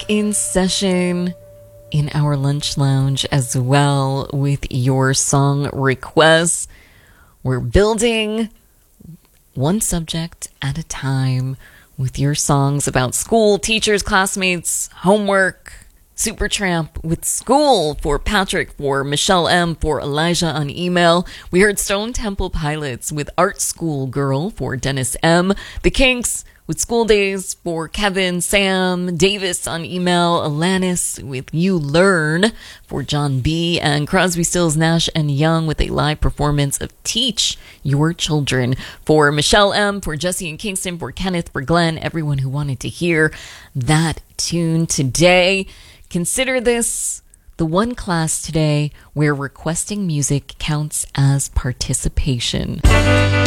in session in our lunch lounge as well with your song requests. We're building one subject at a time with your songs about school, teachers, classmates, homework. Supertramp with School for Patrick, for Michelle M, for Elijah on email. We heard Stone Temple Pilots with Art School Girl for Dennis M. The Kinks with School Days for Kevin, Sam, Davis on email. Alanis with You Learn for John B. And Crosby, Stills, Nash and Young with a live performance of Teach Your Children for Michelle M, for Jesse and Kingston, for Kenneth, for Glenn, everyone who wanted to hear that tune today. Consider this the one class today where requesting music counts as participation.